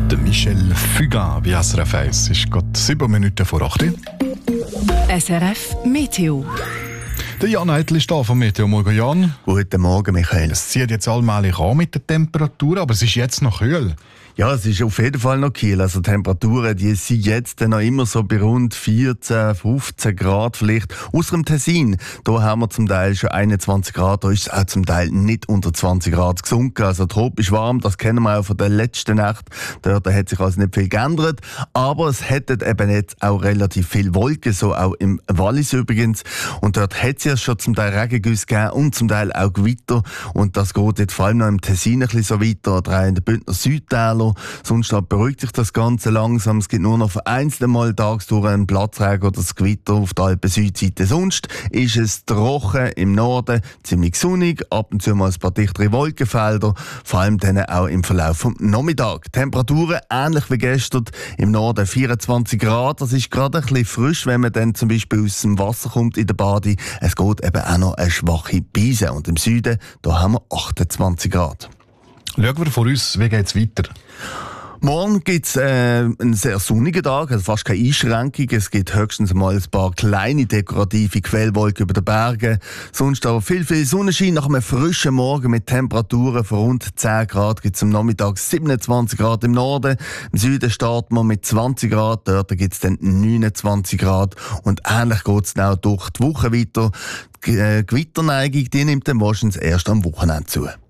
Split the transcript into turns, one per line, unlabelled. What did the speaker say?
Der Michel Fugain bei SRF 1 ist gerade 7 Minuten vor 8 Uhr.
SRF Meteo.
Der Jan Eitel ist da vom Meteo. Morgen, Jan.
Guten Morgen, Michael.
Es zieht jetzt allmählich an mit der Temperatur, aber es ist jetzt noch kühl.
Ja, es ist auf jeden Fall noch kühl. Also die Temperaturen, die sind jetzt noch immer so bei rund 14, 15 Grad vielleicht. Ausser dem Tessin, da haben wir zum Teil schon 21 Grad, da ist es auch zum Teil nicht unter 20 Grad gesunken. Also tropisch warm, das kennen wir auch von der letzten Nacht. Da hat sich also nicht viel geändert. Aber es hätten eben jetzt auch relativ viel Wolken, so auch im Wallis übrigens. Und dort hat es ja schon zum Teil Regengüsse gegeben und zum Teil auch Gewitter. Und das geht jetzt vor allem noch im Tessin ein bisschen so weiter, oder in den Bündner Südtälern. Sonst beruhigt sich das Ganze langsam. Es gibt nur noch vereinzelt mal tagsüber einen Platzregen oder das Gewitter auf der Alpen-Südseite. Sonst ist es trocken im Norden, ziemlich sonnig, ab und zu mal ein paar dichtere Wolkenfelder, vor allem dann auch im Verlauf vom Nachmittag. Temperaturen ähnlich wie gestern, im Norden 24 Grad. Das ist gerade ein bisschen frisch, wenn man dann zum Beispiel aus dem Wasser kommt in der Bade. Es geht eben auch noch eine schwache Brise. Und im Süden, da haben wir 28 Grad.
Schauen wir vor uns, wie geht es weiter?
Morgen gibt es einen sehr sonnigen Tag, also fast keine Einschränkung. Es gibt höchstens mal ein paar kleine dekorative Quellwolken über den Bergen. Sonst aber viel Sonnenschein. Nach einem frischen Morgen mit Temperaturen von rund 10 Grad gibt es am Nachmittag 27 Grad im Norden. Im Süden starten wir mit 20 Grad, dort gibt es dann 29 Grad. Und ähnlich geht es dann auch durch die Woche weiter. Die Gewitterneigung, die nimmt dann wahrscheinlich erst am Wochenende zu.